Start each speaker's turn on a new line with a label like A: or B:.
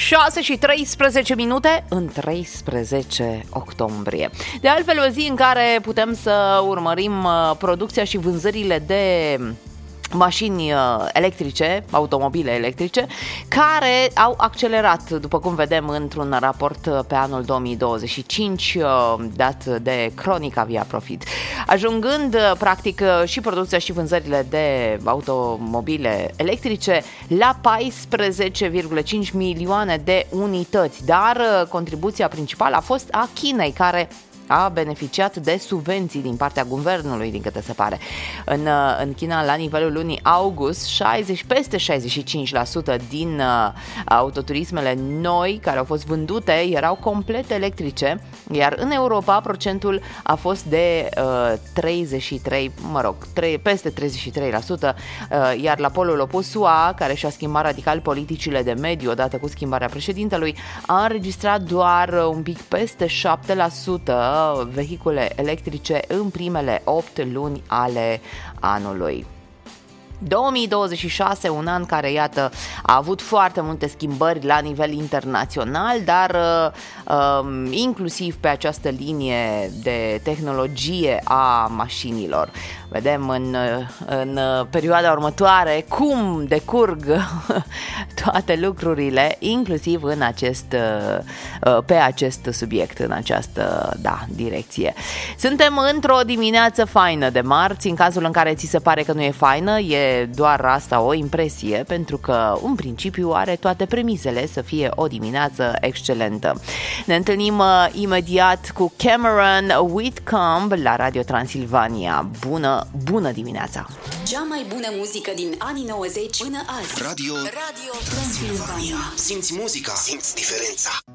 A: 6 și 13 minute în 13 octombrie. De altfel, o zi în care putem să urmărim producția și vânzările de mașini electrice, automobile electrice, care au accelerat, după cum vedem într-un raport pe anul 2025 dat de Cronica Via Profit, ajungând practic și producția și vânzările de automobile electrice la 14,5 milioane de unități, dar contribuția principală a fost a Chinei, care a beneficiat de subvenții din partea guvernului, din câte se pare. În China, la nivelul lunii august, peste 65% din autoturismele noi care au fost vândute erau complet electrice, iar în Europa procentul a fost de 33%, peste 33%, iar la polul opus SUA, care și-a schimbat radical politicile de mediu odată cu schimbarea președintelui, a înregistrat doar un pic peste 7% vehicule electrice în primele 8 luni ale anului. 2026, un an care, iată, a avut foarte multe schimbări la nivel internațional, dar inclusiv pe această linie de tehnologie a mașinilor. Vedem în perioada următoare cum decurg toate lucrurile, inclusiv pe acest subiect, în această direcție. Suntem într-o dimineață faină de marți, în cazul în care ți se pare că nu e faină, e doar asta o impresie, pentru că în principiu are toate premisele să fie o dimineață excelentă. Ne întâlnim imediat cu Cameron Whitcomb la Radio Transilvania. Bună dimineața!
B: Cea mai bună muzică din anii 90 până azi.
C: Radio Transilvania. Simți muzica, simți diferența.